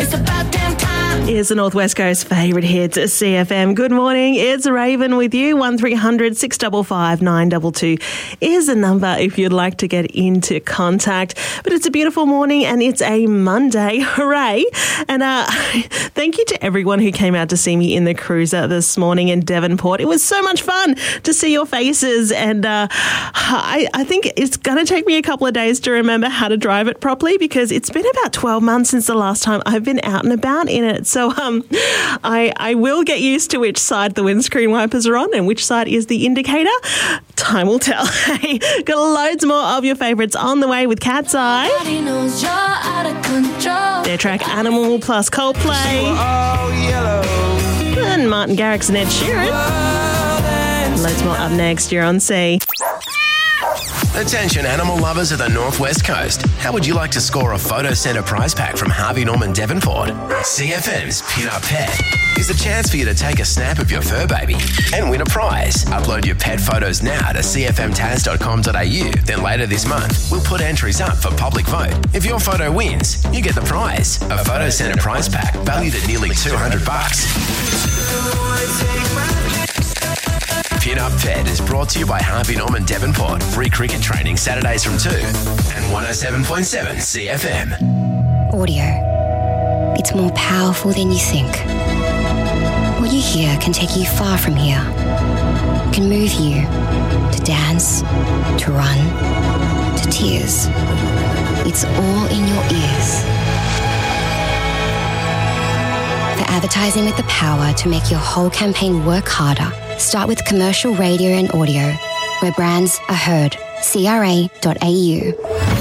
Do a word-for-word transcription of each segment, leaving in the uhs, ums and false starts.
It's about damn time. It's the Northwest Coast favourite hits at C F M. Good morning, it's Raven with you. one three hundred six five five nine two two is the number if you'd like to get into contact. But it's a beautiful morning and it's a Monday. Hooray. And uh, thank you to everyone who came out to see me in the cruiser this morning in Devonport. It was so much fun to see your faces, and uh, I, I think it's going to take me a couple of days to remember how to drive it properly because it's been about twelve months since the last time I've been out and about in it. So um, I, I will get used to which side the windscreen wipers are on and which side is the indicator. Time will tell. Hey, got loads more of your favourites on the way with Cat's Eye. Their track Animal plus Coldplay. And Martin Garrix and Ed Sheeran. Loads more up next. You're on C. Attention animal lovers of the Northwest Coast. How would you like to score a Photo Centre prize pack from Harvey Norman Devonport? C F M's Pin Up Pet is a chance for you to take a snap of your fur baby and win a prize. Upload your pet photos now to c f m taz dot com dot a u. Then later this month, we'll put entries up for public vote. If your photo wins, you get the prize. A Photo Centre prize pack valued at nearly two hundred bucks. Pin Up Pet is brought to you by Harvey Norman Devonport. Free cricket training Saturdays from two and one oh seven point seven C F M. Audio. It's more powerful than you think. What you hear can take you far from here. It can move you to dance, to run, to tears. It's all in your ears. For advertising with the power to make your whole campaign work harder, start with commercial radio and audio, where brands are heard. C R A dot A U.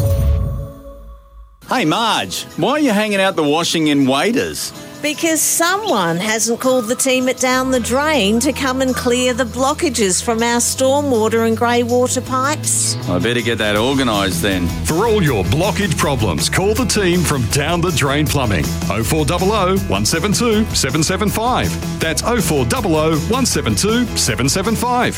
Hey Marge, why are you hanging out the washing in Waders? Because someone hasn't called the team at Down the Drain to come and clear the blockages from our stormwater and grey water pipes. I better get that organised then. For all your blockage problems, call the team from Down the Drain Plumbing. oh four hundred, one seven two, seven seven five. That's oh four hundred, one seven two, seven seven five.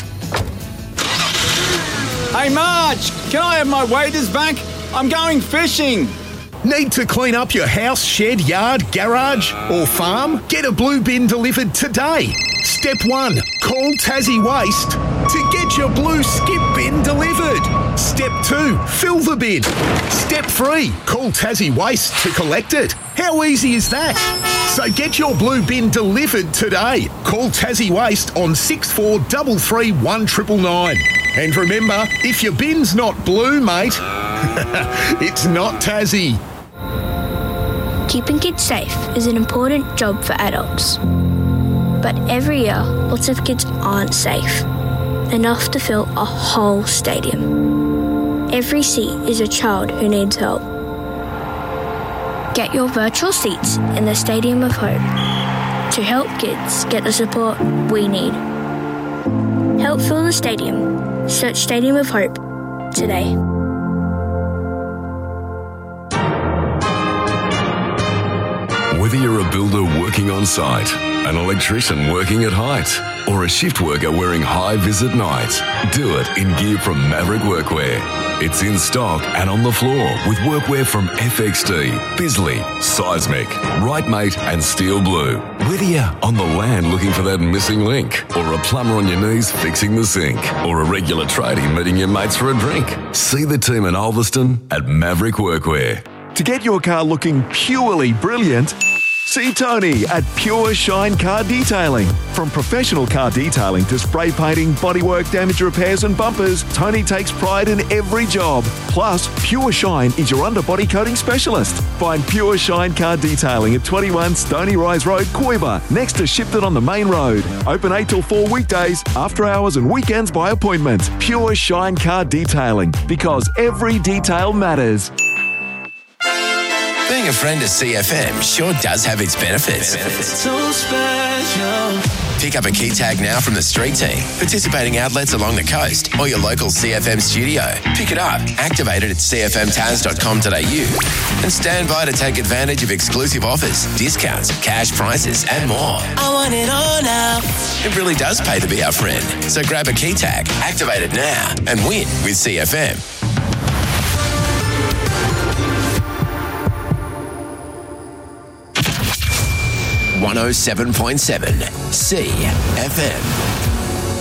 Hey Marge, can I have my waders back? I'm going fishing. Need to clean up your house, shed, yard, garage or farm? Get a blue bin delivered today. Step one, call Tassie Waste to get your blue skip bin delivered. Step two, fill the bin. Step three, call Tassie Waste to collect it. How easy is that? So get your blue bin delivered today. Call Tassie Waste on six four three three one nine nine. And remember, if your bin's not blue, mate, it's not Tassie. Keeping kids safe is an important job for adults. But every year, lots of kids aren't safe enough to fill a whole stadium. Every seat is a child who needs help. Get your virtual seats in the Stadium of Hope to help kids get the support we need. Help fill the stadium. Search Stadium of Hope today. Whether you're a builder working on site, an electrician working at height, or a shift worker wearing high-vis at night, do it in gear from Maverick Workwear. It's in stock and on the floor with workwear from F X T, Bisley, Seismic, Rightmate and Steel Blue. Whether you're on the land looking for that missing link, or a plumber on your knees fixing the sink, or a regular tradie meeting your mates for a drink, see the team in Ulverston at Maverick Workwear. To get your car looking purely brilliant, see Tony at Pure Shine Car Detailing. From professional car detailing to spray painting, bodywork, damage repairs and bumpers, Tony takes pride in every job. Plus, Pure Shine is your underbody coating specialist. Find Pure Shine Car Detailing at twenty-one Stony Rise Road, Coiba, next to Shipton on the main road. Open eight till four weekdays, after hours and weekends by appointment. Pure Shine Car Detailing, because every detail matters. Being a friend of C F M sure does have its benefits. benefits. So special. Pick up a key tag now from the street team, participating outlets along the coast, or your local C F M studio. Pick it up, activate it at c f m taz dot com dot a u, and stand by to take advantage of exclusive offers, discounts, cash prices, and more. I want it all now. It really does pay to be our friend. So grab a key tag, activate it now, and win with C F M. one oh seven point seven C F M.